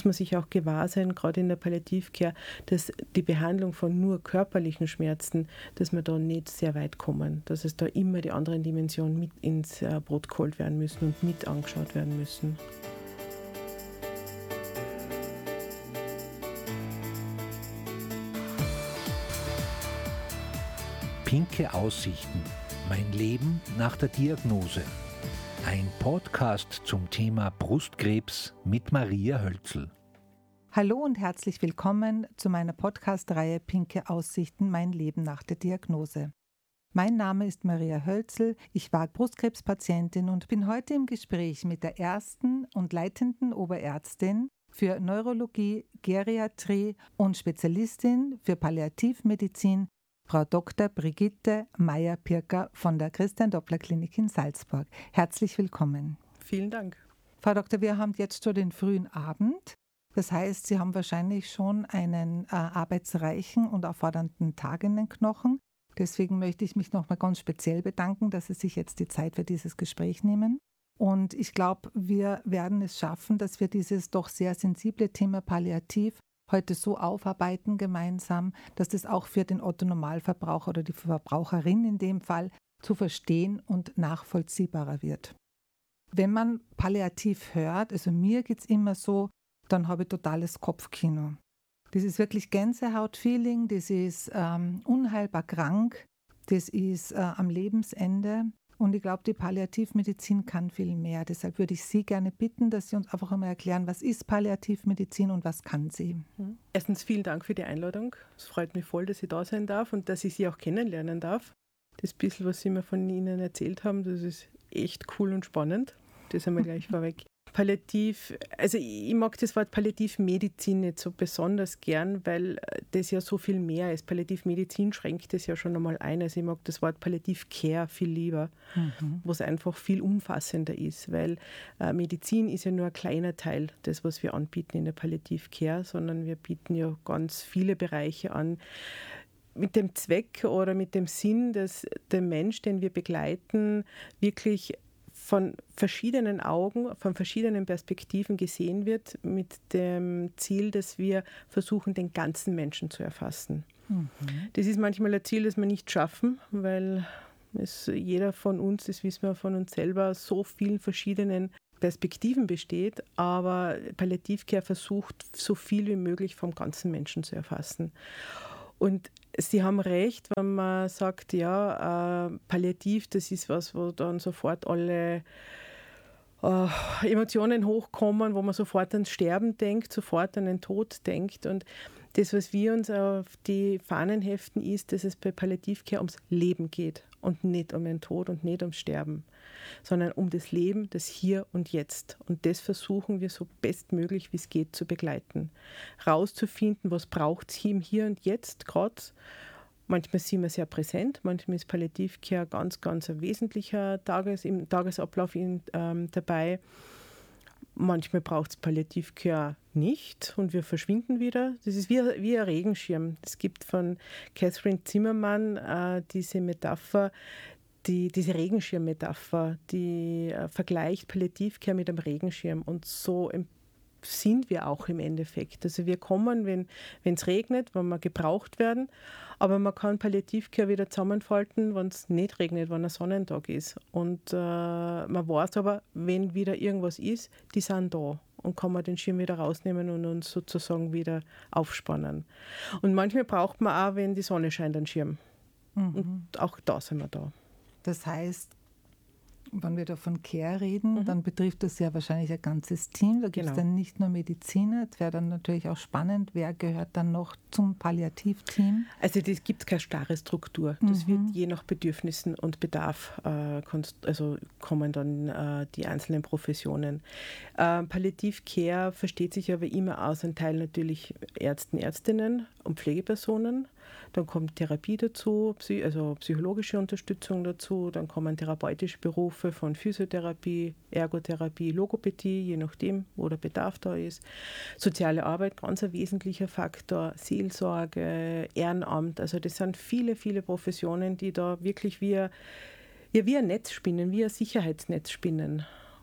muss man sich auch gewahr sein, gerade in der Palliativcare, dass die Behandlung von nur körperlichen Schmerzen, dass wir da nicht sehr weit kommen, dass es da immer die anderen Dimensionen mit ins Brot geholt werden müssen und mit angeschaut werden müssen. Pinke Aussichten. Mein Leben nach der Diagnose. Ein Podcast zum Thema Brustkrebs mit Maria Hölzl. Hallo und herzlich willkommen zu meiner Podcast-Reihe Pinke Aussichten. Mein Leben nach der Diagnose. Mein Name ist Maria Hölzl, ich war Brustkrebspatientin und bin heute im Gespräch mit der ersten und leitenden Oberärztin für Neurologie, Geriatrie und Spezialistin für Palliativmedizin, Frau Dr. Brigitte Meyer-Pirker von der Christian-Doppler-Klinik in Salzburg. Herzlich willkommen. Vielen Dank. Frau Doktor, wir haben jetzt schon den frühen Abend. Das heißt, Sie haben wahrscheinlich schon einen arbeitsreichen und erfordernden Tag in den Knochen. Deswegen möchte ich mich nochmal ganz speziell bedanken, dass Sie sich jetzt die Zeit für dieses Gespräch nehmen. Und ich glaube, wir werden es schaffen, dass wir dieses doch sehr sensible Thema Palliativ heute so aufarbeiten gemeinsam, dass das auch für den Otto-Normalverbraucher oder die Verbraucherin in dem Fall zu verstehen und nachvollziehbarer wird. Wenn man palliativ hört, also mir geht es immer so, dann habe ich totales Kopfkino. Das ist wirklich Gänsehaut-Feeling, das ist unheilbar krank, das ist am Lebensende. Und ich glaube, die Palliativmedizin kann viel mehr. Deshalb würde ich Sie gerne bitten, dass Sie uns einfach einmal erklären, was ist Palliativmedizin und was kann sie? Erstens vielen Dank für die Einladung. Es freut mich voll, dass ich da sein darf und dass ich Sie auch kennenlernen darf. Das bisschen, was Sie mir von Ihnen erzählt haben, das ist echt cool und spannend. Das haben wir gleich vorweg. Palliativ, also ich mag das Wort Palliativmedizin nicht so besonders gern, weil das ja so viel mehr ist. Palliativmedizin schränkt das ja schon einmal ein. Also ich mag das Wort Palliativcare viel lieber, wo es einfach viel umfassender ist, weil Medizin ist ja nur ein kleiner Teil des, was wir anbieten in der Palliativcare, sondern wir bieten ja ganz viele Bereiche an, mit dem Zweck oder mit dem Sinn, dass der Mensch, den wir begleiten, wirklich von verschiedenen Augen, von verschiedenen Perspektiven gesehen wird, mit dem Ziel, dass wir versuchen, den ganzen Menschen zu erfassen. Das ist manchmal ein Ziel, das wir nicht schaffen, weil jeder von uns, das wissen wir von uns selber, so vielen verschiedenen Perspektiven besteht, aber Palliativcare versucht, so viel wie möglich vom ganzen Menschen zu erfassen. Und Sie haben recht, wenn man sagt, ja, Palliativ, das ist was, wo dann sofort alle Emotionen hochkommen, wo man sofort ans Sterben denkt, sofort an den Tod denkt. Und das, was wir uns auf die Fahnen heften, ist, dass es bei Palliativcare ums Leben geht und nicht um den Tod und nicht ums Sterben, sondern um das Leben, das Hier und Jetzt. Und das versuchen wir so bestmöglich, wie es geht, zu begleiten. Rauszufinden, was braucht es im Hier und Jetzt gerade. Manchmal sind wir sehr präsent, manchmal ist Palliativcare ganz, ganz ein wesentlicher im Tagesablauf dabei. Manchmal braucht es Palliativcare nicht und wir verschwinden wieder. Das ist wie ein Regenschirm. Es gibt von Catherine Zimmermann diese Metapher, diese Regenschirm-Metapher, die vergleicht Palliativcare mit einem Regenschirm. Und so sind wir auch im Endeffekt. Also wir kommen, wenn es regnet, wenn wir gebraucht werden, aber man kann Palliativcare wieder zusammenfalten, wenn es nicht regnet, wenn ein Sonnentag ist. Und man weiß aber, wenn wieder irgendwas ist, die sind da und kann man den Schirm wieder rausnehmen und uns sozusagen wieder aufspannen. Und manchmal braucht man auch, wenn die Sonne scheint, einen Schirm. Und auch da sind wir da. Das heißt, wenn wir da von Care reden, dann betrifft das ja wahrscheinlich ein ganzes Team. Da gibt es dann nicht nur Mediziner. Es wäre dann natürlich auch spannend, wer gehört dann noch zum Palliativteam? Also das gibt keine starre Struktur. Das wird je nach Bedürfnissen und Bedarf, kommen dann die einzelnen Professionen. Palliativcare versteht sich aber immer aus einem Teil natürlich Ärzten, Ärztinnen und Pflegepersonen. Dann kommt Therapie dazu, also psychologische Unterstützung dazu. Dann kommen therapeutische Berufe von Physiotherapie, Ergotherapie, Logopädie, je nachdem, wo der Bedarf da ist. Soziale Arbeit, ganz ein wesentlicher Faktor. Seelsorge, Ehrenamt. Also das sind viele, viele Professionen, die da wirklich wie ein Netz spinnen, wie ein Sicherheitsnetz spinnen.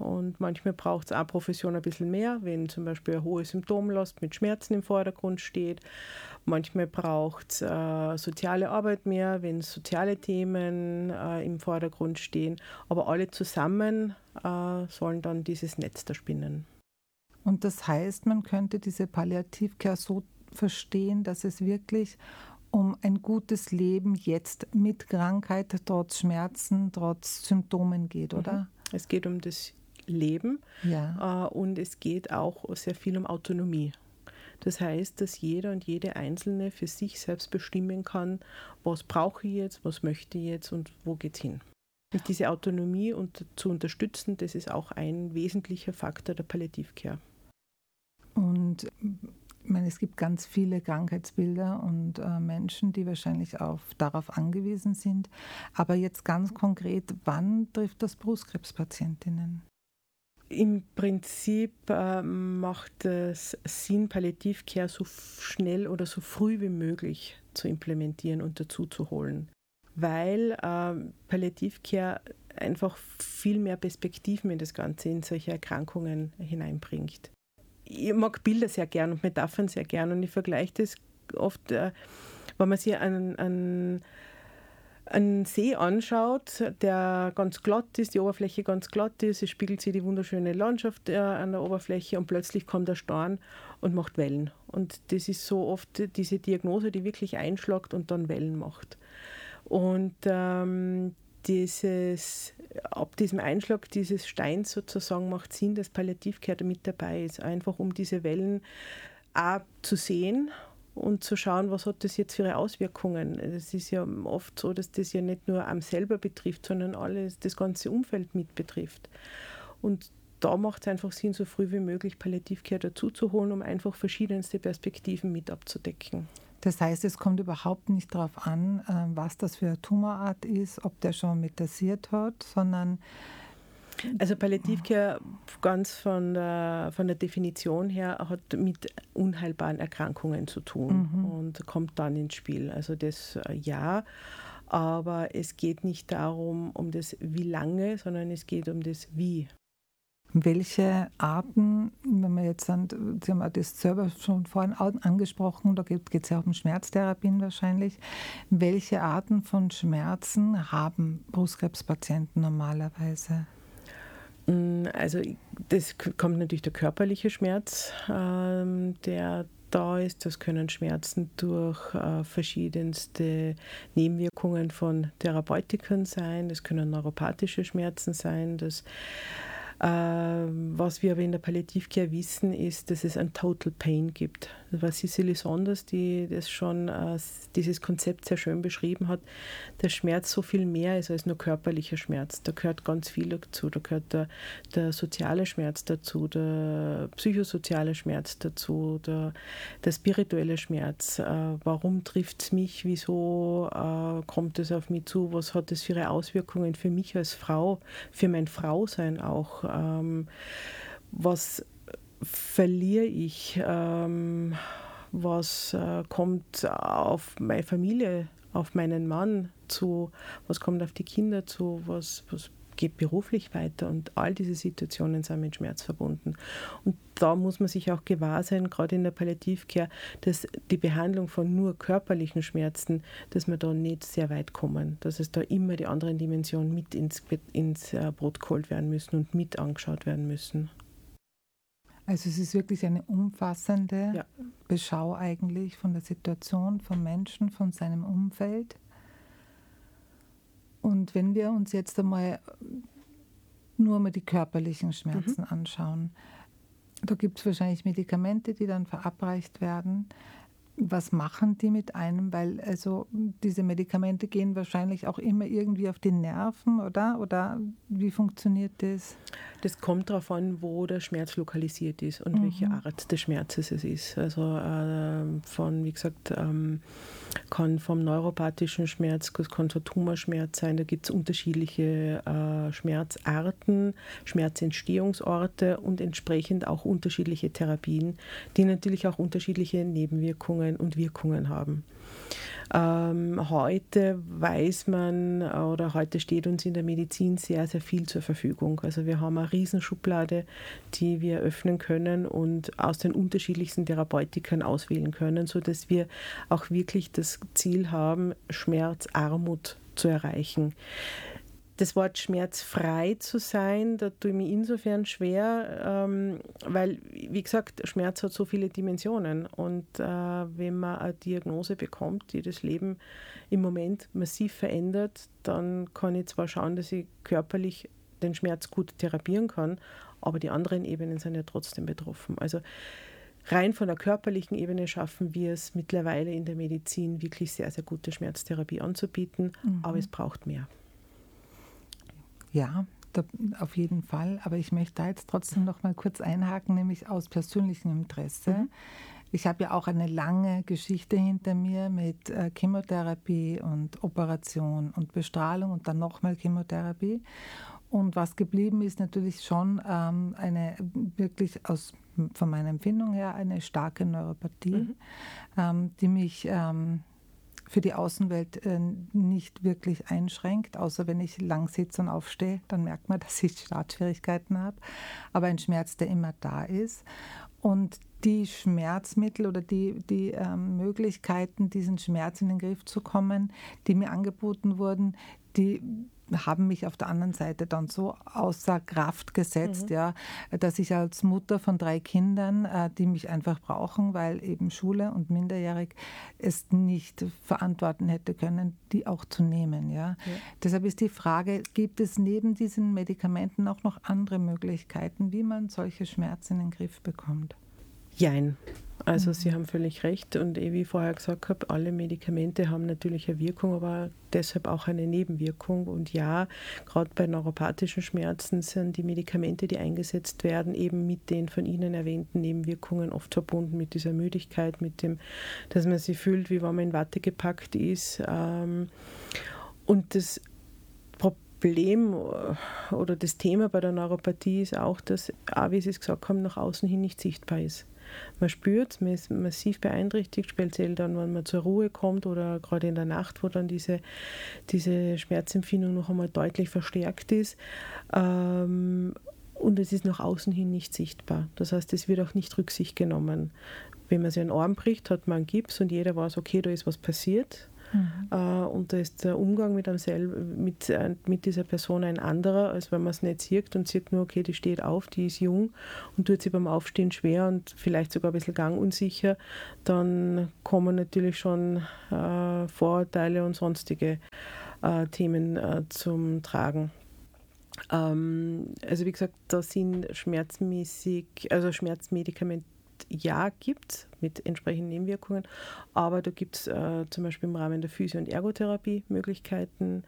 und manchmal braucht es auch Profession ein bisschen mehr, wenn zum Beispiel eine hohe Symptomlast mit Schmerzen im Vordergrund steht. Manchmal braucht es soziale Arbeit mehr, wenn soziale Themen im Vordergrund stehen. Aber alle zusammen sollen dann dieses Netz da spinnen. Und das heißt, man könnte diese Palliativcare so verstehen, dass es wirklich um ein gutes Leben jetzt mit Krankheit, trotz Schmerzen, trotz Symptomen geht, oder? Es geht um das Leben und es geht auch sehr viel um Autonomie. Das heißt, dass jeder und jede Einzelne für sich selbst bestimmen kann, was brauche ich jetzt, was möchte ich jetzt und wo geht es hin. Und diese Autonomie zu unterstützen, das ist auch ein wesentlicher Faktor der Palliativcare. Und ich meine, es gibt ganz viele Krankheitsbilder und Menschen, die wahrscheinlich darauf angewiesen sind. Aber jetzt ganz konkret, wann trifft das Brustkrebspatientinnen? Im Prinzip macht es Sinn, Palliativcare so schnell oder so früh wie möglich zu implementieren und dazu zu holen, weil Palliativcare einfach viel mehr Perspektiven in das Ganze, in solche Erkrankungen hineinbringt. Ich mag Bilder sehr gern und Metaphern sehr gern und ich vergleiche das oft, wenn man sich einen See anschaut, der ganz glatt ist, die Oberfläche ganz glatt ist, es spiegelt sich die wunderschöne Landschaft an der Oberfläche und plötzlich kommt der Storn und macht Wellen. Und das ist so oft diese Diagnose, die wirklich einschlägt und dann Wellen macht. Und ab diesem Einschlag dieses Steins sozusagen macht Sinn, dass Palliativcare da mit dabei ist, einfach um diese Wellen auch zu sehen und zu schauen, was hat das jetzt für Auswirkungen. Es ist ja oft so, dass das ja nicht nur am selber betrifft, sondern das ganze Umfeld mit betrifft. Und da macht es einfach Sinn, so früh wie möglich Palliativcare dazu zu holen, um einfach verschiedenste Perspektiven mit abzudecken. Das heißt, es kommt überhaupt nicht darauf an, was das für eine Tumorart ist, ob der schon metastasiert hat, sondern... Also Palliativcare ganz von der Definition her hat mit unheilbaren Erkrankungen zu tun und kommt dann ins Spiel. Also das ja, aber es geht nicht darum, um das wie lange, sondern es geht um das wie. Welche Arten, wenn wir jetzt sind, Sie haben das selber schon vorhin angesprochen, da geht es ja auch um Schmerztherapien wahrscheinlich. Welche Arten von Schmerzen haben Brustkrebspatienten normalerweise? Also das kommt natürlich der körperliche Schmerz, der da ist. Das können Schmerzen durch verschiedenste Nebenwirkungen von Therapeutikern sein, das können neuropathische Schmerzen sein, was wir aber in der Palliativcare wissen, ist, dass es ein Total Pain gibt. Das war Cicely Saunders, die das schon dieses Konzept sehr schön beschrieben hat, dass Schmerz so viel mehr ist als nur körperlicher Schmerz. Da gehört ganz viel dazu. Da gehört der soziale Schmerz dazu, der psychosoziale Schmerz dazu, der spirituelle Schmerz. Warum trifft es mich? Wieso kommt es auf mich zu? Was hat es für Auswirkungen für mich als Frau, für mein Frausein auch? Was verliere ich? Was kommt auf meine Familie, auf meinen Mann zu? Was kommt auf die Kinder zu? Was geht beruflich weiter? Und all diese Situationen sind mit Schmerz verbunden. Und da muss man sich auch gewahr sein, gerade in der Palliativcare, dass die Behandlung von nur körperlichen Schmerzen, dass wir da nicht sehr weit kommen, dass es da immer die anderen Dimensionen mit ins Brot geholt werden müssen und mit angeschaut werden müssen. Also es ist wirklich eine umfassende Beschau eigentlich von der Situation, vom Menschen, von seinem Umfeld. Und wenn wir uns jetzt einmal nur mal die körperlichen Schmerzen anschauen, da gibt es wahrscheinlich Medikamente, die dann verabreicht werden. Was machen die mit einem? Weil also diese Medikamente gehen wahrscheinlich auch immer irgendwie auf die Nerven, oder? Oder wie funktioniert das? Das kommt darauf an, wo der Schmerz lokalisiert ist und welche Art des Schmerzes es ist. Also wie gesagt, kann vom neuropathischen Schmerz, das kann so Tumorschmerz sein, da gibt es unterschiedliche Schmerzarten, Schmerzentstehungsorte und entsprechend auch unterschiedliche Therapien, die natürlich auch unterschiedliche Nebenwirkungen und Wirkungen haben. Heute weiß man oder heute steht uns in der Medizin sehr, sehr viel zur Verfügung. Also wir haben eine Riesenschublade, die wir öffnen können und aus den unterschiedlichsten Therapeutikern auswählen können, sodass wir auch wirklich das Ziel haben, Schmerzarmut zu erreichen. Das Wort schmerzfrei zu sein, da tue ich mich insofern schwer, weil, wie gesagt, Schmerz hat so viele Dimensionen. Und wenn man eine Diagnose bekommt, die das Leben im Moment massiv verändert, dann kann ich zwar schauen, dass ich körperlich den Schmerz gut therapieren kann, aber die anderen Ebenen sind ja trotzdem betroffen. Also rein von der körperlichen Ebene schaffen wir es mittlerweile in der Medizin wirklich sehr, sehr gute Schmerztherapie anzubieten, aber es braucht mehr. Ja, auf jeden Fall. Aber ich möchte da jetzt trotzdem noch mal kurz einhaken, nämlich aus persönlichem Interesse. Ich habe ja auch eine lange Geschichte hinter mir mit Chemotherapie und Operation und Bestrahlung und dann nochmal Chemotherapie. Und was geblieben ist natürlich schon eine wirklich von meiner Empfindung her eine starke Neuropathie, die mich für die Außenwelt nicht wirklich einschränkt, außer wenn ich lang sitze und aufstehe, dann merkt man, dass ich Startschwierigkeiten habe. Aber ein Schmerz, der immer da ist. Und die Schmerzmittel oder die Möglichkeiten, diesen Schmerz in den Griff zu kommen, die mir angeboten wurden, die haben mich auf der anderen Seite dann so außer Kraft gesetzt, ja, dass ich als Mutter von 3 Kindern, die mich einfach brauchen, weil eben Schule und minderjährig es nicht verantworten hätte können, die auch zu nehmen. Ja. Deshalb ist die Frage, gibt es neben diesen Medikamenten auch noch andere Möglichkeiten, wie man solche Schmerzen in den Griff bekommt? Jein. Also Sie haben völlig recht und wie ich vorher gesagt habe, alle Medikamente haben natürlich eine Wirkung, aber deshalb auch eine Nebenwirkung. Und ja, gerade bei neuropathischen Schmerzen sind die Medikamente, die eingesetzt werden, eben mit den von Ihnen erwähnten Nebenwirkungen oft verbunden mit dieser Müdigkeit, mit dem, dass man sich fühlt, wie wenn man in Watte gepackt ist. Und das Problem oder das Thema bei der Neuropathie ist auch, dass, wie Sie es gesagt haben, nach außen hin nicht sichtbar ist. Man spürt, man ist massiv beeinträchtigt, speziell dann, wenn man zur Ruhe kommt oder gerade in der Nacht, wo dann diese Schmerzempfindung noch einmal deutlich verstärkt ist. Und es ist nach außen hin nicht sichtbar. Das heißt, es wird auch nicht Rücksicht genommen. Wenn man sich einen Arm bricht, hat man einen Gips und jeder weiß, okay, da ist was passiert. Und da ist der Umgang mit dieser Person ein anderer, als wenn man es nicht sieht und sieht nur, okay, die steht auf, die ist jung und tut sich beim Aufstehen schwer und vielleicht sogar ein bisschen gangunsicher, dann kommen natürlich schon Vorurteile und sonstige Themen zum Tragen. Also wie gesagt, da sind Schmerzmedikamente gibt es mit entsprechenden Nebenwirkungen, aber da gibt es zum Beispiel im Rahmen der Physio- und Ergotherapie Möglichkeiten.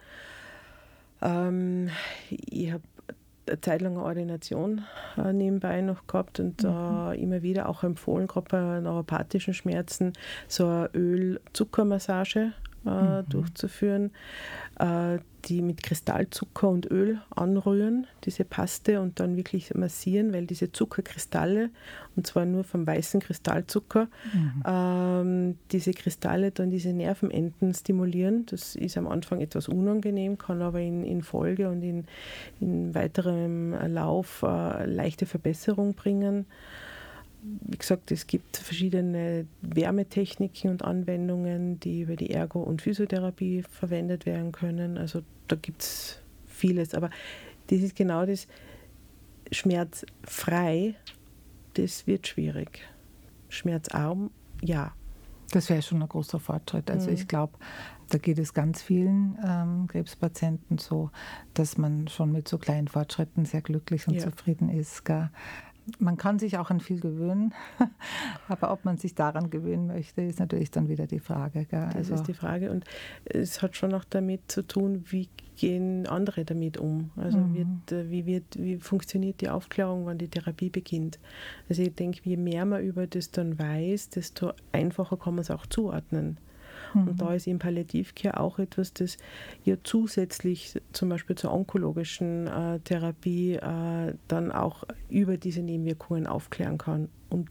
Ich habe eine Zeit lang eine Ordination nebenbei noch gehabt und immer wieder auch empfohlen, gerade bei neuropathischen Schmerzen, so eine Öl-Zuckermassage durchzuführen, die mit Kristallzucker und Öl anrühren, diese Paste, und dann wirklich massieren, weil diese Zuckerkristalle, und zwar nur vom weißen Kristallzucker, diese Kristalle dann diese Nervenenden stimulieren. Das ist am Anfang etwas unangenehm, kann aber in Folge und in weiterem Lauf leichte Verbesserung bringen. Wie gesagt, es gibt verschiedene Wärmetechniken und Anwendungen, die über die Ergo- und Physiotherapie verwendet werden können. Also da gibt es vieles. Aber das ist genau das, schmerzfrei, das wird schwierig. Schmerzarm, ja. Das wäre schon ein großer Fortschritt. Also ich glaube, da geht es ganz vielen Krebspatienten so, dass man schon mit so kleinen Fortschritten sehr glücklich und zufrieden ist. Gell? Man kann sich auch an viel gewöhnen, aber ob man sich daran gewöhnen möchte, ist natürlich dann wieder die Frage. Gell? Das ist die Frage, und es hat schon auch damit zu tun, wie gehen andere damit um? Also wie funktioniert die Aufklärung, wann die Therapie beginnt? Also ich denke, je mehr man über das dann weiß, desto einfacher kann man es auch zuordnen. Und da ist eben Palliativcare auch etwas, das ja zusätzlich zum Beispiel zur onkologischen Therapie dann auch über diese Nebenwirkungen aufklären kann. Und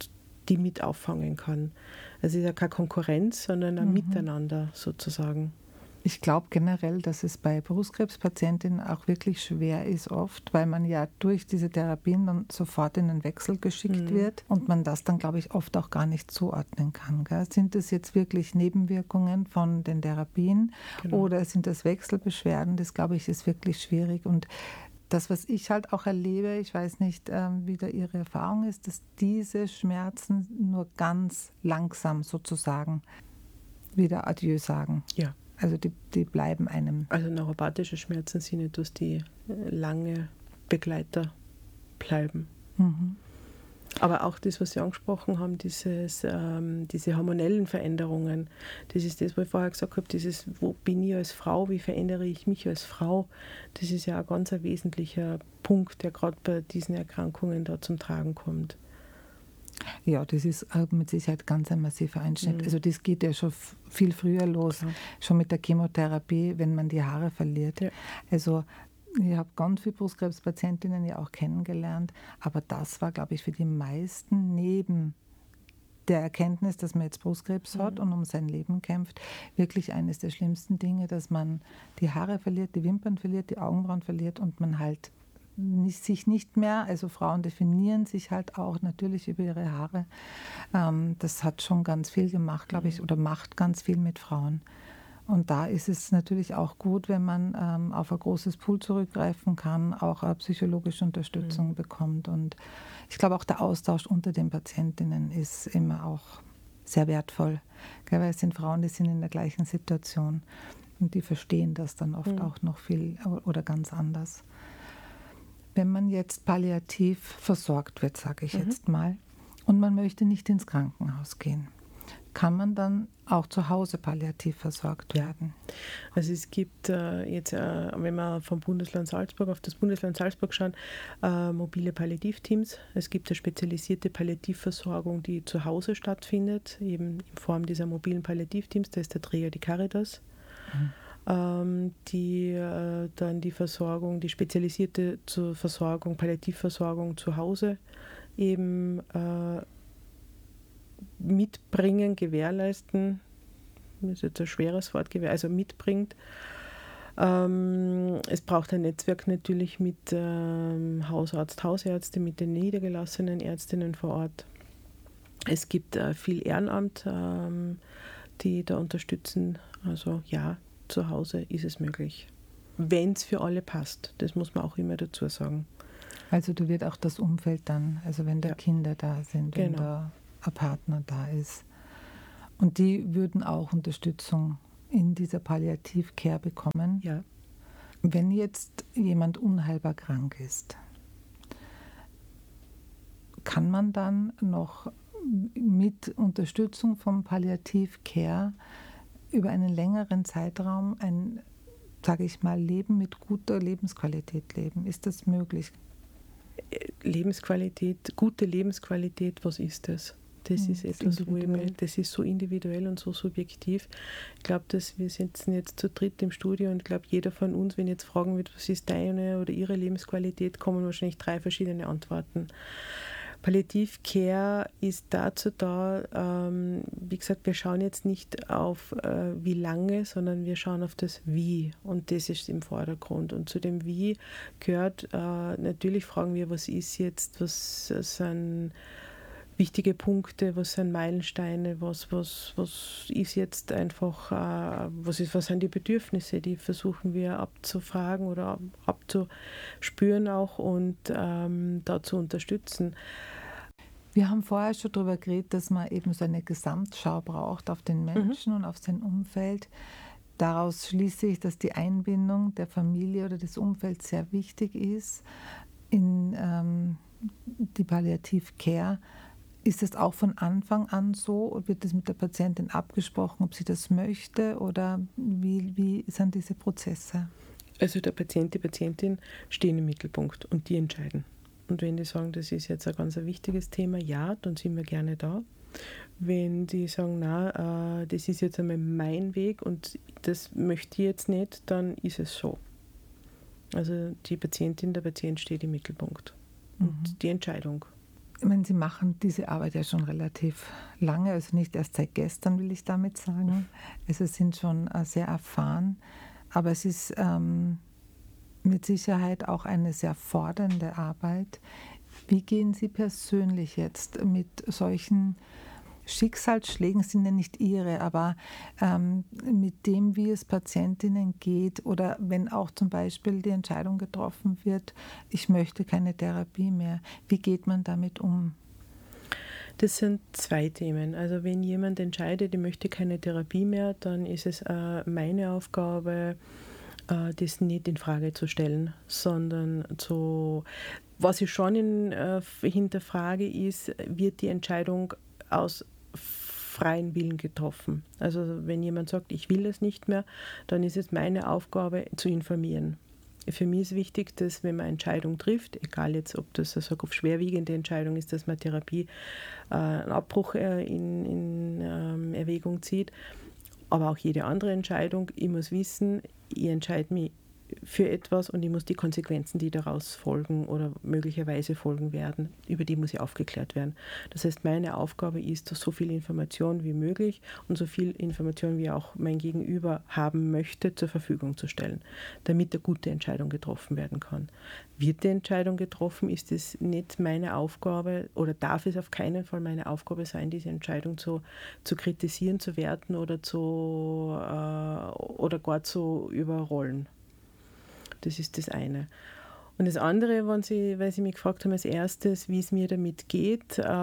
die mit auffangen kann. Also es ist ja keine Konkurrenz, sondern ein Miteinander sozusagen. Ich glaube generell, dass es bei Brustkrebspatientinnen auch wirklich schwer ist oft, weil man ja durch diese Therapien dann sofort in den Wechsel geschickt wird und man das dann, glaube ich, oft auch gar nicht zuordnen kann. Gell? Sind es jetzt wirklich Nebenwirkungen von den Therapien oder sind das Wechselbeschwerden? Das, glaube ich, ist wirklich schwierig. Und das, was ich halt auch erlebe, ich weiß nicht, wie da Ihre Erfahrung ist, dass diese Schmerzen nur ganz langsam sozusagen wieder Adieu sagen. Ja. Also die bleiben einem. Also neuropathische Schmerzen sind etwas, die lange Begleiter bleiben. Aber auch das, was Sie angesprochen haben, diese hormonellen Veränderungen, das ist das, was ich vorher gesagt habe, dieses, wo bin ich als Frau, wie verändere ich mich als Frau, das ist ja ein ganz wesentlicher Punkt, der gerade bei diesen Erkrankungen da zum Tragen kommt. Ja, das ist mit Sicherheit ganz ein massiver Einschnitt. Also das geht ja schon viel früher los, schon mit der Chemotherapie, wenn man die Haare verliert. Ja. Also ich habe ganz viele Brustkrebspatientinnen ja auch kennengelernt, aber das war, glaube ich, für die meisten neben der Erkenntnis, dass man jetzt Brustkrebs hat und um sein Leben kämpft, wirklich eines der schlimmsten Dinge, dass man die Haare verliert, die Wimpern verliert, die Augenbrauen verliert und man halt sich nicht mehr, also Frauen definieren sich halt auch natürlich über ihre Haare. Das hat schon ganz viel gemacht, glaube ich, oder macht ganz viel mit Frauen. Und da ist es natürlich auch gut, wenn man auf ein großes Pool zurückgreifen kann, auch psychologische Unterstützung bekommt. Und ich glaube auch der Austausch unter den Patientinnen ist immer auch sehr wertvoll, weil es sind Frauen, die sind in der gleichen Situation und die verstehen das dann oft auch noch viel oder ganz anders. Wenn man jetzt palliativ versorgt wird, sage ich jetzt mal, und man möchte nicht ins Krankenhaus gehen, kann man dann auch zu Hause palliativ versorgt werden? Also es gibt jetzt, wenn wir vom Bundesland Salzburg auf das Bundesland Salzburg schauen, mobile Palliativteams. Es gibt eine spezialisierte Palliativversorgung, die zu Hause stattfindet, eben in Form dieser mobilen Palliativteams. Da ist der Träger die Caritas. Die dann die Versorgung, die spezialisierte zur Versorgung, Palliativversorgung zu Hause eben mitbringen, gewährleisten, das ist jetzt ein schweres Wort, also mitbringt. Es braucht ein Netzwerk natürlich mit Hausarzt, Hausärzte, mit den niedergelassenen Ärztinnen vor Ort. Es gibt viel Ehrenamt, die da unterstützen, also ja, zu Hause ist es möglich, wenn es für alle passt. Das muss man auch immer dazu sagen. Also da wird auch das Umfeld dann, also wenn da Kinder da sind, wenn da ein Partner da ist. Und die würden auch Unterstützung in dieser Palliativ-Care bekommen. Ja. Wenn jetzt jemand unheilbar krank ist, kann man dann noch mit Unterstützung vom Palliativ-Care über einen längeren Zeitraum ein, sage ich mal, Leben mit guter Lebensqualität leben? Ist das möglich? Lebensqualität, gute Lebensqualität, was ist das? Das ist etwas, das ist so individuell und so subjektiv. Ich glaube, dass wir sitzen jetzt zu dritt im Studio und ich glaube, jeder von uns, wenn jetzt fragen wird, was ist deine oder ihre Lebensqualität, kommen wahrscheinlich 3 verschiedene Antworten. Palliativ-Care ist dazu da, wie gesagt, wir schauen jetzt nicht auf wie lange, sondern wir schauen auf das Wie und das ist im Vordergrund. Und zu dem Wie gehört, natürlich fragen wir, was ist jetzt, was sind wichtige Punkte, was sind Meilensteine, was ist jetzt einfach, was sind die Bedürfnisse, die versuchen wir abzufragen oder abzuspüren auch und da zu unterstützen. Wir haben vorher schon darüber geredet, dass man eben so eine Gesamtschau braucht auf den Menschen und auf sein Umfeld. Daraus schließe ich, dass die Einbindung der Familie oder des Umfelds sehr wichtig ist in die Palliativ-Care. Ist das auch von Anfang an so? Wird das mit der Patientin abgesprochen, ob sie das möchte? Oder wie sind diese Prozesse? Also der Patient, die Patientin stehen im Mittelpunkt und die entscheiden. Und wenn die sagen, das ist jetzt ein ganz wichtiges Thema, ja, dann sind wir gerne da. Wenn die sagen, na, das ist jetzt einmal mein Weg und das möchte ich jetzt nicht, dann ist es so. Also die Patientin, der Patient steht im Mittelpunkt und die Entscheidung. Ich meine, Sie machen diese Arbeit ja schon relativ lange, also nicht erst seit gestern, will ich damit sagen. Also Sie sind schon sehr erfahren, aber es ist mit Sicherheit auch eine sehr fordernde Arbeit. Wie gehen Sie persönlich jetzt mit solchen Schicksalsschlägen, sind ja nicht Ihre, aber mit dem, wie es Patientinnen geht oder wenn auch zum Beispiel die Entscheidung getroffen wird, ich möchte keine Therapie mehr, wie geht man damit um? Das sind zwei Themen. Also wenn jemand entscheidet, ich möchte keine Therapie mehr, dann ist es meine Aufgabe, das nicht in Frage zu stellen, sondern was ich schon hinterfrage, ist, wird die Entscheidung aus freien Willen getroffen. Also wenn jemand sagt, ich will das nicht mehr, dann ist es meine Aufgabe zu informieren. Für mich ist wichtig, dass wenn man eine Entscheidung trifft, egal jetzt, ob das eine schwerwiegende Entscheidung ist, dass man Therapie einen Abbruch in Erwägung zieht, aber auch jede andere Entscheidung, ich muss wissen, ich entscheide mich für etwas und ich muss die Konsequenzen, die daraus folgen oder möglicherweise folgen werden, über die muss ich aufgeklärt werden. Das heißt, meine Aufgabe ist, so viel Information wie möglich und so viel Information, wie auch mein Gegenüber haben möchte, zur Verfügung zu stellen, damit eine gute Entscheidung getroffen werden kann. Wird die Entscheidung getroffen, ist es nicht meine Aufgabe oder darf es auf keinen Fall meine Aufgabe sein, diese Entscheidung zu kritisieren, zu werten oder gar zu überrollen. Das ist das eine. Und das andere, weil Sie mich gefragt haben als erstes, wie es mir damit geht, das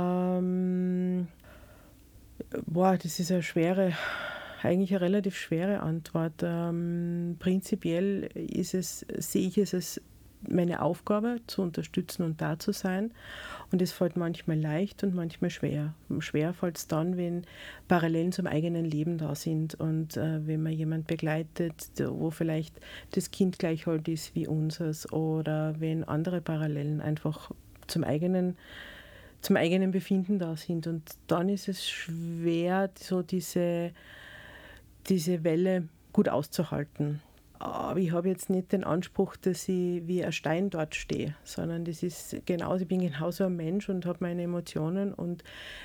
ist eigentlich eine relativ schwere Antwort. Prinzipiell sehe ich es als meine Aufgabe, zu unterstützen und da zu sein. Und es fällt manchmal leicht und manchmal schwer. Schwer fällt es dann, wenn Parallelen zum eigenen Leben da sind und wenn man jemanden begleitet, wo vielleicht das Kind gleich alt ist wie unseres oder wenn andere Parallelen einfach zum eigenen Befinden da sind. Und dann ist es schwer, so diese Welle gut auszuhalten. Aber ich habe jetzt nicht den Anspruch, dass ich wie ein Stein dort stehe, sondern ich bin genauso ein Mensch und habe meine Emotionen und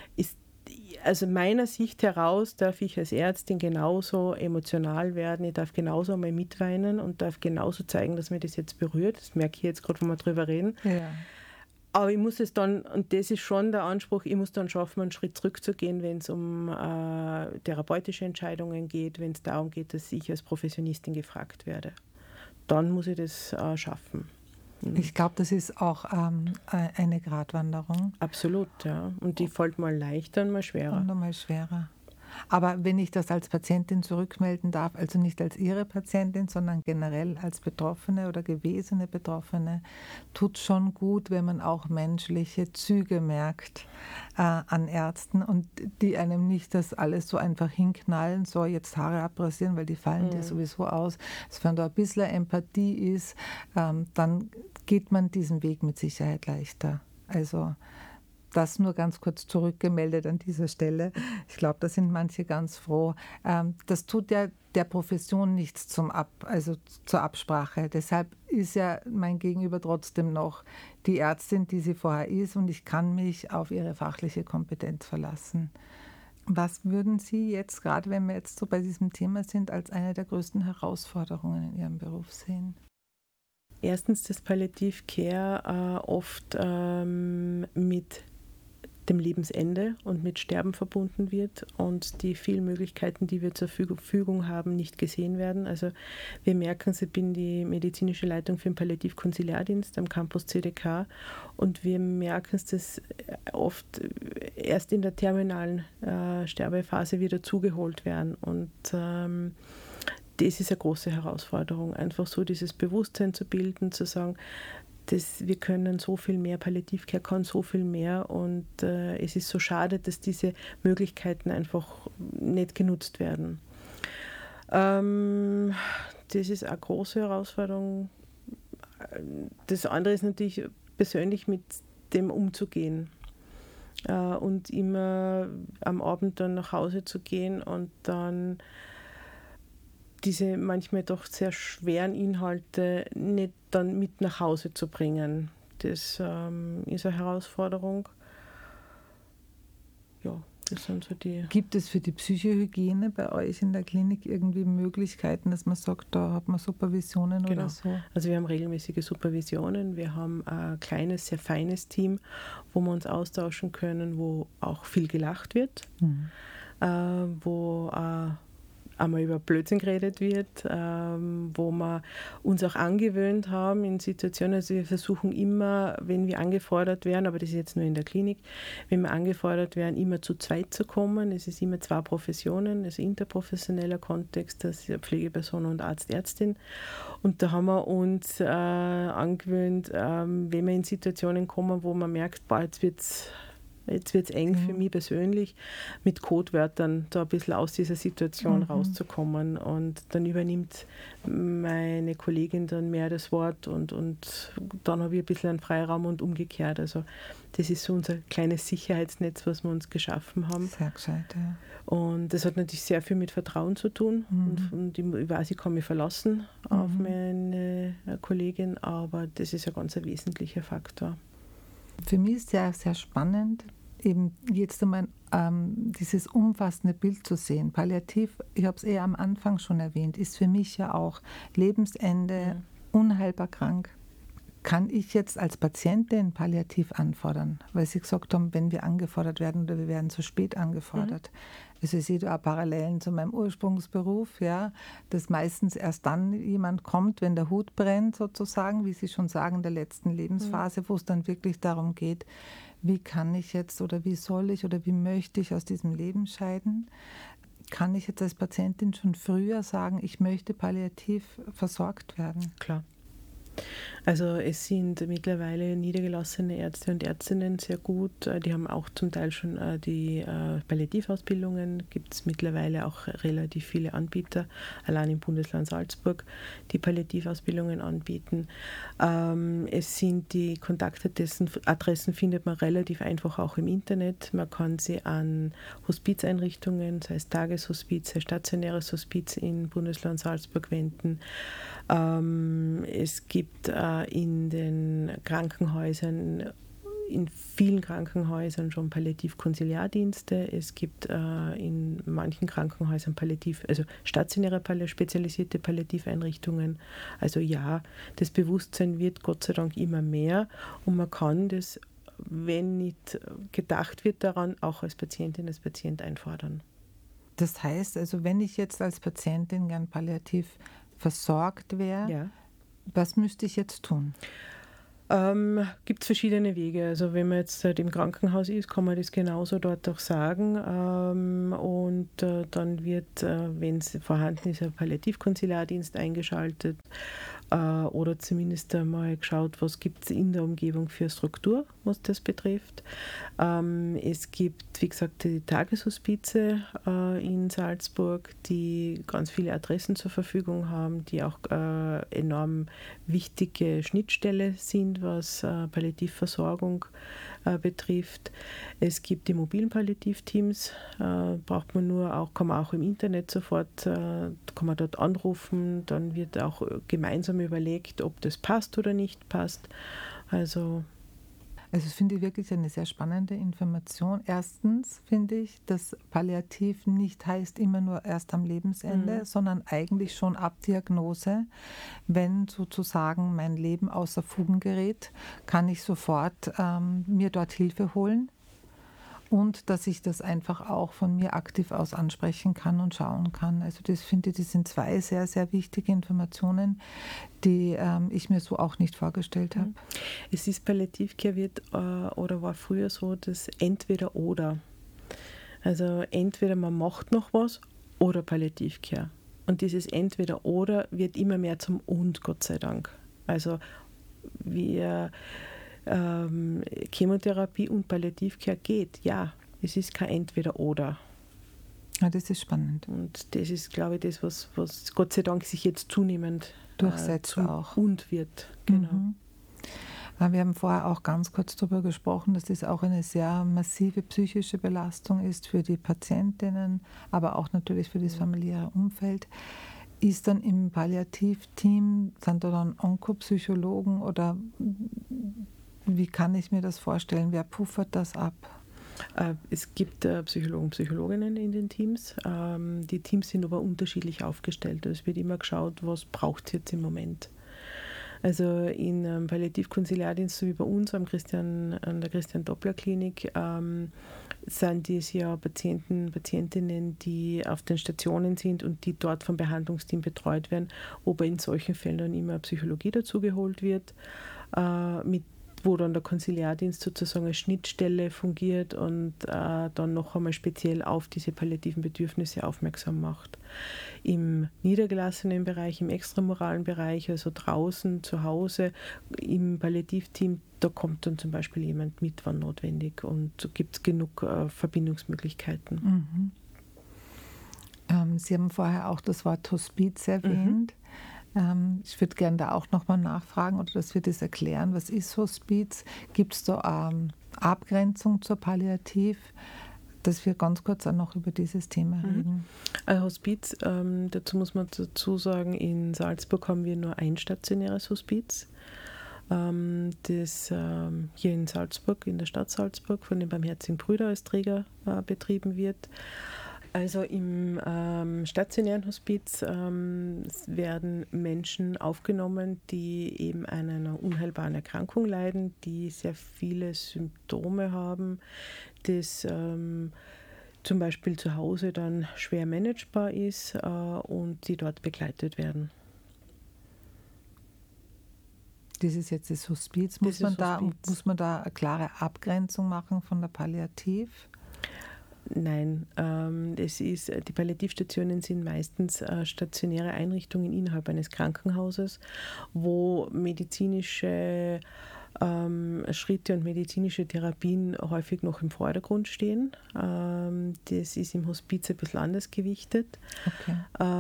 also meiner Sicht heraus darf ich als Ärztin genauso emotional werden, ich darf genauso einmal mitweinen und darf genauso zeigen, dass mir das jetzt berührt. Das merke ich jetzt gerade, wenn wir drüber reden. Ja. Aber ich muss es dann, und das ist schon der Anspruch, ich muss dann schaffen, einen Schritt zurückzugehen, wenn es um therapeutische Entscheidungen geht, wenn es darum geht, dass ich als Professionistin gefragt werde. Dann muss ich das schaffen. Ich glaube, das ist auch eine Gratwanderung. Absolut, ja. Und die fällt mal leichter und mal schwerer. Und mal schwerer. Aber wenn ich das als Patientin zurückmelden darf, also nicht als Ihre Patientin, sondern generell als Betroffene oder gewesene Betroffene, tut schon gut, wenn man auch menschliche Züge merkt an Ärzten und die einem nicht das alles so einfach hinknallen, so jetzt Haare abrasieren, weil die fallen dir sowieso aus. Also wenn da ein bisschen Empathie ist, dann geht man diesen Weg mit Sicherheit leichter. Also das nur ganz kurz zurückgemeldet an dieser Stelle. Ich glaube, da sind manche ganz froh. Das tut ja der Profession nichts zur Absprache. Deshalb ist ja mein Gegenüber trotzdem noch die Ärztin, die sie vorher ist, und ich kann mich auf ihre fachliche Kompetenz verlassen. Was würden Sie jetzt, gerade wenn wir jetzt so bei diesem Thema sind, als eine der größten Herausforderungen in Ihrem Beruf sehen? Erstens, dass Palliative Care oft mit dem Lebensende und mit Sterben verbunden wird und die vielen Möglichkeiten, die wir zur Verfügung haben, nicht gesehen werden. Also wir merken es, ich bin die medizinische Leitung für den Palliativ-Konziliardienst am Campus CDK und wir merken es, dass oft erst in der terminalen Sterbephase wieder zugeholt werden und das ist eine große Herausforderung, einfach so dieses Bewusstsein zu bilden, zu sagen, wir können so viel mehr, Palliative Care kann so viel mehr und es ist so schade, dass diese Möglichkeiten einfach nicht genutzt werden. Das ist eine große Herausforderung. Das andere ist natürlich persönlich mit dem umzugehen und immer am Abend dann nach Hause zu gehen und dann diese manchmal doch sehr schweren Inhalte nicht dann mit nach Hause zu bringen. Das ist eine Herausforderung. Das sind so die. Gibt es für die Psychohygiene bei euch in der Klinik irgendwie Möglichkeiten, dass man sagt, da hat man Supervisionen oder so? Also wir haben regelmäßige Supervisionen, wir haben ein kleines, sehr feines Team, wo wir uns austauschen können, wo auch viel gelacht wird, wo einmal über Blödsinn geredet wird, wo wir uns auch angewöhnt haben in Situationen, also wir versuchen immer, wenn wir angefordert werden, aber das ist jetzt nur in der Klinik, wenn wir angefordert werden, immer zu zweit zu kommen. Es ist immer 2 Professionen, also interprofessioneller Kontext, das ist Pflegeperson und Arzt, Ärztin. Und da haben wir uns angewöhnt, wenn wir in Situationen kommen, wo man merkt, boah, jetzt wird es eng für mich persönlich, mit Codewörtern da ein bisschen aus dieser Situation rauszukommen. Und dann übernimmt meine Kollegin dann mehr das Wort und dann habe ich ein bisschen einen Freiraum und umgekehrt. Also das ist so unser kleines Sicherheitsnetz, was wir uns geschaffen haben. Sehr gescheit, ja. Und das hat natürlich sehr viel mit Vertrauen zu tun. Und ich weiß, ich kann mich verlassen auf meine Kollegin, aber das ist ein ganz wesentlicher Faktor. Für mich ist sehr, sehr spannend, eben jetzt einmal dieses umfassende Bild zu sehen. Palliativ, ich habe es eher am Anfang schon erwähnt, ist für mich ja auch Lebensende, unheilbar krank. Kann ich jetzt als Patientin palliativ anfordern? Weil Sie gesagt haben, wenn wir angefordert werden oder wir werden zu spät angefordert. Also ich sehe da auch Parallelen zu meinem Ursprungsberuf, ja, dass meistens erst dann jemand kommt, wenn der Hut brennt sozusagen, wie Sie schon sagen, in der letzten Lebensphase, wo es dann wirklich darum geht, wie kann ich jetzt oder wie soll ich oder wie möchte ich aus diesem Leben scheiden? Kann ich jetzt als Patientin schon früher sagen, ich möchte palliativ versorgt werden? Klar. Also es sind mittlerweile niedergelassene Ärzte und Ärztinnen sehr gut. Die haben auch zum Teil schon die Palliativausbildungen. Gibt es mittlerweile auch relativ viele Anbieter, allein im Bundesland Salzburg, die Palliativausbildungen anbieten. Es sind die Kontaktadressen findet man relativ einfach auch im Internet. Man kann sie an Hospizeinrichtungen, sei es Tageshospiz, sei es stationäres Hospiz im Bundesland Salzburg wenden. Es gibt in den Krankenhäusern, in vielen Krankenhäusern schon Palliativ-Konsiliardienste. Es gibt in manchen Krankenhäusern stationäre spezialisierte Palliativeinrichtungen. Also ja, das Bewusstsein wird Gott sei Dank immer mehr und man kann das, wenn nicht gedacht wird daran, auch als Patientin, als Patient einfordern. Das heißt also, wenn ich jetzt als Patientin gern palliativ versorgt wäre, was müsste ich jetzt tun? Gibt es verschiedene Wege. Also wenn man jetzt im Krankenhaus ist, kann man das genauso dort auch sagen. Dann wird, wenn es vorhanden ist, ein Palliativkonsiliardienst eingeschaltet oder zumindest einmal geschaut, was gibt es in der Umgebung für Struktur, was das betrifft. Es gibt, wie gesagt, die Tageshospize in Salzburg, die ganz viele Adressen zur Verfügung haben, die auch enorm wichtige Schnittstelle sind, was Palliativversorgung betrifft. Es gibt die mobilen Palliativteams, braucht man kann man auch im Internet sofort, kann man dort anrufen, dann wird auch gemeinsam überlegt, ob das passt oder nicht passt. Also das finde ich wirklich eine sehr spannende Information. Erstens finde ich, dass Palliativ nicht heißt immer nur erst am Lebensende, sondern eigentlich schon ab Diagnose. Wenn sozusagen mein Leben außer Fugen gerät, kann ich sofort mir dort Hilfe holen. Und dass ich das einfach auch von mir aktiv aus ansprechen kann und schauen kann. Also das finde ich, das sind 2 sehr, sehr wichtige Informationen, die ich mir so auch nicht vorgestellt habe. Es ist Palliativcare war früher so, dass entweder oder. Also entweder man macht noch was oder Palliativcare. Und dieses entweder oder wird immer mehr zum und, Gott sei Dank. Also Chemotherapie und Palliativcare geht, ja. Es ist kein Entweder-Oder. Ja, das ist spannend. Und das ist, glaube ich, das, was Gott sei Dank sich jetzt zunehmend durchsetzt auch. Und wird. Genau. Wir haben vorher auch ganz kurz darüber gesprochen, dass das auch eine sehr massive psychische Belastung ist für die Patientinnen, aber auch natürlich für das familiäre Umfeld. Ist dann im Palliativteam, sind da dann Onkopsychologen oder wie kann ich mir das vorstellen? Wer puffert das ab? Es gibt Psychologen und Psychologinnen in den Teams. Die Teams sind aber unterschiedlich aufgestellt. Es wird immer geschaut, was braucht es jetzt im Moment. Also in Palliativ-Konsiliardienst, so wie bei uns an der Christian-Doppler-Klinik, sind es ja Patientinnen, die auf den Stationen sind und die dort vom Behandlungsteam betreut werden, wobei in solchen Fällen dann immer Psychologie dazugeholt wird, wo dann der Konsiliardienst sozusagen als Schnittstelle fungiert und dann noch einmal speziell auf diese palliativen Bedürfnisse aufmerksam macht. Im niedergelassenen Bereich, im extramoralen Bereich, also draußen, zu Hause, im Palliativteam, da kommt dann zum Beispiel jemand mit, wann notwendig, und so gibt es genug Verbindungsmöglichkeiten. Sie haben vorher auch das Wort Hospiz erwähnt. Ich würde gerne da auch nochmal nachfragen oder dass wir das erklären. Was ist Hospiz? Gibt es da Abgrenzung zur Palliativ? Dass wir ganz kurz auch noch über dieses Thema reden. Hospiz, dazu muss man dazu sagen, in Salzburg haben wir nur ein stationäres Hospiz, das hier in Salzburg, in der Stadt Salzburg, von den Barmherzigen Brüdern als Träger betrieben wird. Also im stationären Hospiz werden Menschen aufgenommen, die eben an einer unheilbaren Erkrankung leiden, die sehr viele Symptome haben, das zum Beispiel zu Hause dann schwer managebar ist und die dort begleitet werden. Das ist jetzt das Hospiz. Muss man da eine klare Abgrenzung machen von der Palliativ? Nein, die Palliativstationen sind meistens stationäre Einrichtungen innerhalb eines Krankenhauses, wo medizinische Schritte und medizinische Therapien häufig noch im Vordergrund stehen. Das ist im Hospiz ein bisschen anders gewichtet. Okay.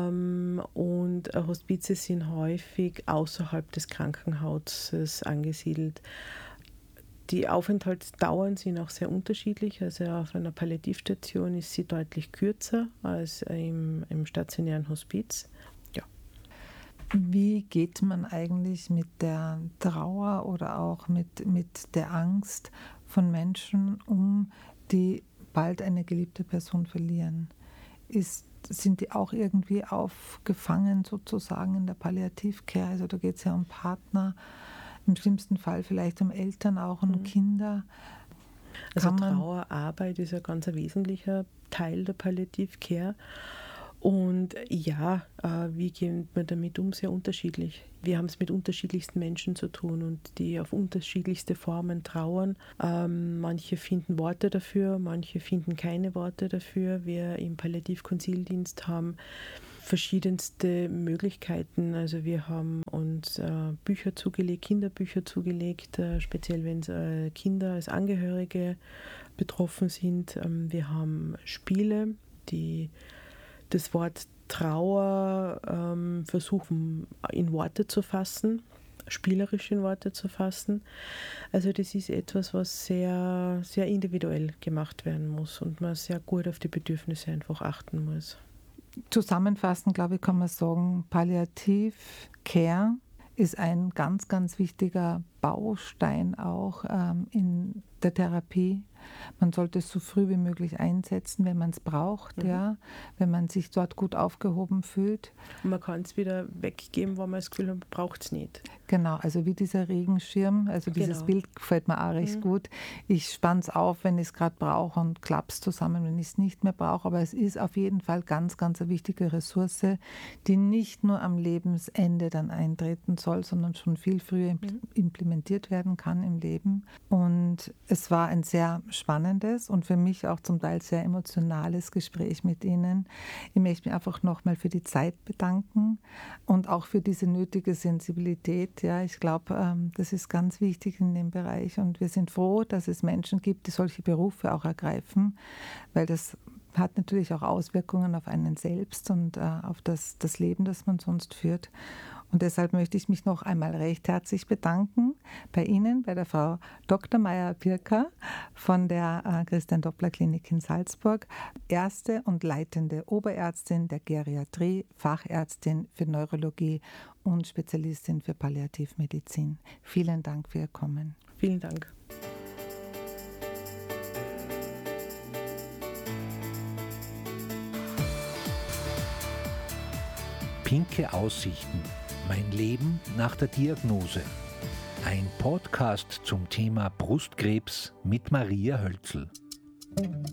Und Hospize sind häufig außerhalb des Krankenhauses angesiedelt. Die Aufenthaltsdauern sind auch sehr unterschiedlich. Also auf einer Palliativstation ist sie deutlich kürzer als im stationären Hospiz. Ja. Wie geht man eigentlich mit der Trauer oder auch mit der Angst von Menschen um, die bald eine geliebte Person verlieren? Sind die auch irgendwie aufgefangen sozusagen in der Palliativcare? Also da geht es ja um Partner, im schlimmsten Fall vielleicht um Eltern auch und um Kinder. Also Trauerarbeit ist ein ganz wesentlicher Teil der Palliativcare. Und ja, wie geht man damit um? Sehr unterschiedlich. Wir haben es mit unterschiedlichsten Menschen zu tun und die auf unterschiedlichste Formen trauern. Manche finden Worte dafür, manche finden keine Worte dafür. Wir im Palliativ-Konzildienst haben verschiedenste Möglichkeiten. Also wir haben uns Bücher zugelegt, Kinderbücher zugelegt, speziell wenn es Kinder als Angehörige betroffen sind. Wir haben Spiele, die das Wort Trauer versuchen in Worte zu fassen, spielerisch in Worte zu fassen. Also das ist etwas, was sehr, sehr individuell gemacht werden muss und man sehr gut auf die Bedürfnisse einfach achten muss. Zusammenfassend, glaube ich, kann man sagen, Palliativ-Care ist ein ganz, ganz wichtiger Baustein auch in der Therapie. Man sollte es so früh wie möglich einsetzen, wenn man es braucht, ja, wenn man sich dort gut aufgehoben fühlt. Und man kann es wieder weggeben, wenn man das Gefühl hat, man braucht es nicht. Genau, also wie dieser Regenschirm, also dieses Bild gefällt mir auch recht gut. Ich spanne es auf, wenn ich es gerade brauche und klappe es zusammen, wenn ich es nicht mehr brauche. Aber es ist auf jeden Fall ganz, ganz eine wichtige Ressource, die nicht nur am Lebensende dann eintreten soll, sondern schon viel früher implementiert werden kann im Leben. Und es war ein sehr spannendes und für mich auch zum Teil sehr emotionales Gespräch mit Ihnen. Ich möchte mich einfach nochmal für die Zeit bedanken und auch für diese nötige Sensibilität. Ja, ich glaube, das ist ganz wichtig in dem Bereich und wir sind froh, dass es Menschen gibt, die solche Berufe auch ergreifen, weil das hat natürlich auch Auswirkungen auf einen selbst und auf das Leben, das man sonst führt. Und deshalb möchte ich mich noch einmal recht herzlich bedanken bei Ihnen, bei der Frau Dr. Meyer-Pirker von der Christian-Doppler-Klinik in Salzburg, erste und leitende Oberärztin der Geriatrie, Fachärztin für Neurologie und Spezialistin für Palliativmedizin. Vielen Dank für Ihr Kommen. Vielen Dank. Pinke Aussichten. Mein Leben nach der Diagnose. Ein Podcast zum Thema Brustkrebs mit Maria Hölzl.